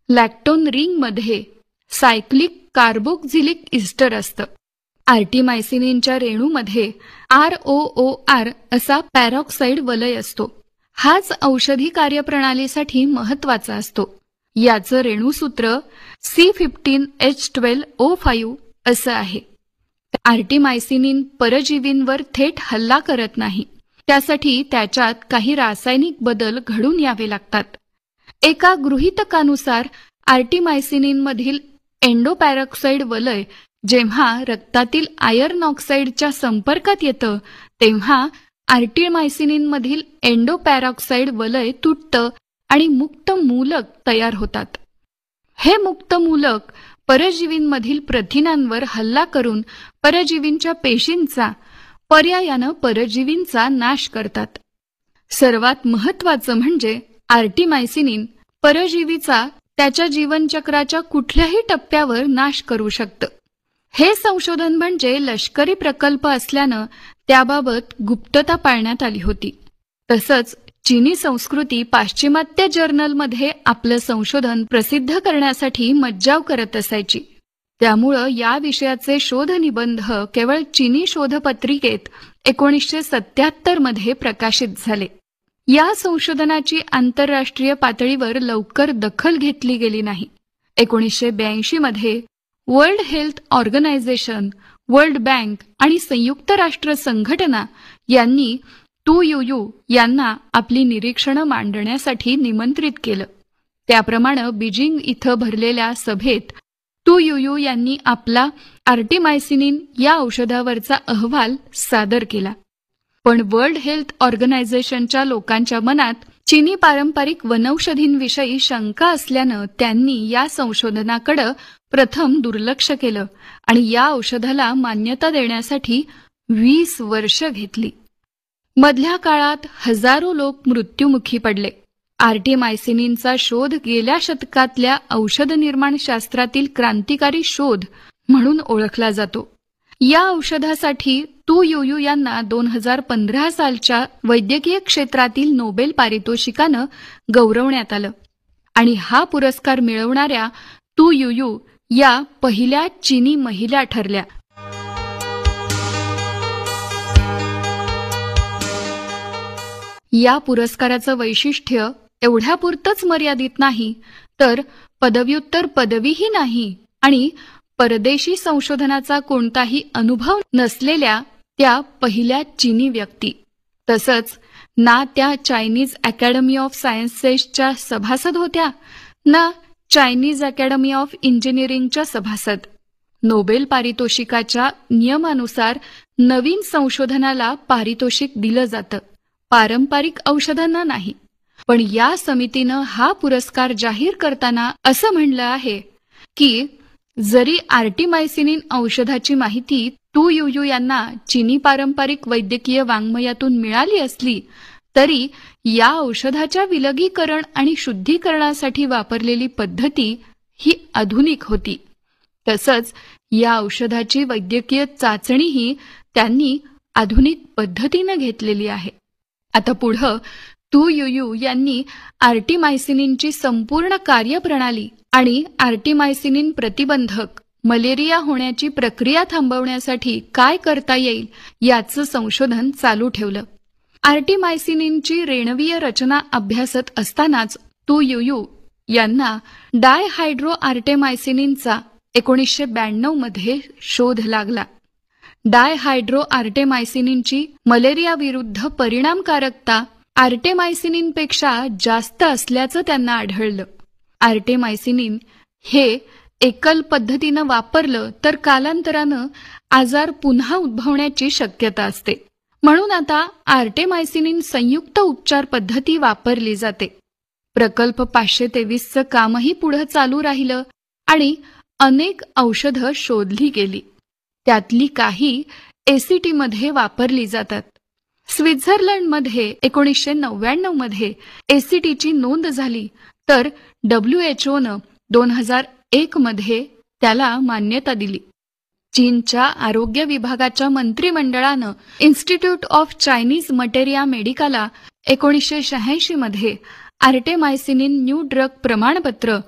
लॅक्टोन रिंगमध्ये cyclic carboxylic Easter असतं. आर्टिमायसिनिनच्या रेणूमध्ये ROOR असा पॅरॉक्साइड वलय असतो. हाच औषधी कार्यप्रणालीसाठी महत्वाचा असतो. याचं रेणूसूत्र C15H12O5 असं आहे. आर्टिमायसिनिन परजीवींवर थेट हल्ला करत नाही. त्यासाठी त्याच्यात काही रासायनिक बदल घडून यावे लागतात. एका गृहीतकानुसार आर्टिमायसिनिनमधील एंडोपॅरॉक्साइड वलय जेव्हा रक्तातील आयर्न ऑक्साईडच्या संपर्कात येतं तेव्हा आर्टिमायसिनिनमधील एंडोपॅरॉक्साइड वलय तुटतं आणि मुक्त मूलक तयार होतात. हे मुक्त मूलक परजीवींमधील प्रथिनांवर हल्ला करून परजीवींच्या पेशींचा पर्यायानं परजीवींचा नाश करतात. सर्वात महत्त्वाचं म्हणजे आर्टिमायसिनिन परजीवीचा त्याच्या जीवनचक्राच्या कुठल्याही टप्प्यावर नाश करू शकतं. हे संशोधन म्हणजे लष्करी प्रकल्प असल्यानं त्याबाबत गुप्तता पाळण्यात आली होती. तसंच चीनी संस्कृती पाश्चिमात्य जर्नलमध्ये आपलं संशोधन प्रसिद्ध करण्यासाठी मज्जाव करत असायची. त्यामुळं या विषयाचे शोधनिबंध केवळ चीनी शोधपत्रिकेत 1977 मध्ये प्रकाशित झाले. या संशोधनाची आंतरराष्ट्रीय पातळीवर लवकर दखल घेतली गेली नाही. 1982 मध्ये world health organisation, world bank आणि संयुक्त राष्ट्र संघटना यांनी तू युयू यांना आपली निरीक्षणं मांडण्यासाठी निमंत्रित केलं. त्याप्रमाणे बीजिंग इथं भरलेल्या सभेत तू युयू यांनी आपला आर्टिमायसिनिन या औषधावरचा अहवाल सादर केला. पण वर्ल्ड हेल्थ ऑर्गनायझेशनच्या लोकांच्या मनात चीनी पारंपरिक वनौषधींविषयी शंका असल्यानं त्यांनी या संशोधनाकडे प्रथम दुर्लक्ष केलं आणि या औषधाला मान्यता देण्यासाठी 20 वर्ष घेतली. मधल्या काळात हजारो लोक मृत्युमुखी पडले. आर्टिमायसिनिनचा शोध गेल्या शतकातल्या औषध निर्माण शास्त्रातील क्रांतिकारी शोध म्हणून ओळखला जातो. या औषधासाठी तू युयू यांना 2015 सालच्या वैद्यकीय क्षेत्रातील नोबेल पारितोषिकानं गौरवण्यात आलं आणि हा पुरस्कार मिळवणाऱ्या तू युयू या पहिल्या चीनी महिला ठरल्या. या पुरस्काराचं वैशिष्ट्य एवढ्यापुरतंच मर्यादित नाही, तर पदव्युत्तर पदवीही नाही आणि परदेशी संशोधनाचा कोणताही अनुभव नसलेल्या त्या पहिल्या चीनी व्यक्ती. तसंच ना त्या चायनीज अकॅडमी ऑफ सायन्सेसच्या सभासद होत्या ना चायनीज अकॅडमी ऑफ इंजिनिअरिंगच्या सभासद. नोबेल पारितोषिकाच्या नियमानुसार नवीन संशोधनाला पारितोषिक दिलं जातं, पारंपरिक औषधांना नाही. पण या समितीनं हा पुरस्कार जाहीर करताना असं म्हणलं आहे की जरी आर्टिमायसिनिन औषधाची माहिती तू युयू यांना चीनी पारंपरिक वैद्यकीय वाङ्मयातून मिळाली असली तरी या औषधाच्या विलगीकरण आणि शुद्धीकरणासाठी वापरलेली पद्धती ही आधुनिक होती. तसंच या औषधाची वैद्यकीय चाचणीही त्यांनी आधुनिक पद्धतीनं घेतलेली आहे. आता पुढं तू युयू यांनी आर्टिमायसिनिनची संपूर्ण कार्यप्रणाली आणि आर्टिमायसिनिन प्रतिबंधक मलेरिया होण्याची प्रक्रिया थांबवण्यासाठी काय करता येईल याचं संशोधन चालू ठेवलं. आर्टिमायसिनिनची रेणवीय रचना अभ्यासत असतानाच तू युयू यांना डायहायड्रो आर्टेमायसिनिनचा 1992 मध्ये शोध लागला. डायहायड्रो आर्टेमायसिनिनची मलेरियाविरुद्ध परिणामकारकता आर्टेमायसिनिनपेक्षा जास्त असल्याचं त्यांना आढळलं. आर्टेमायसिनिन हे एकल पद्धतीनं वापरलं तर कालांतरानं आजार पुन्हा उद्भवण्याची शक्यता असते. म्हणून आता आर्टेमायसिनिन संयुक्त उपचार पद्धती वापरली जाते. प्रकल्प 523चं कामही पुढे चालू राहिलं आणि अनेक औषधं शोधली गेली. त्यातली काही एसीटीमध्ये वापरली जातात. स्वित्झर्लंडमध्ये 1999 मध्ये एसीटीची नोंद झाली तर WHOनं 2001 मध्ये त्याला मान्यता दिली. चीनच्या आरोग्य विभागाच्या मंत्रिमंडळानं इन्स्टिट्यूट ऑफ चायनीज मटेरिया मेडिकाला 1986 मध्ये आर्टेमायसिनिन न्यू ड्रग प्रमाणपत्र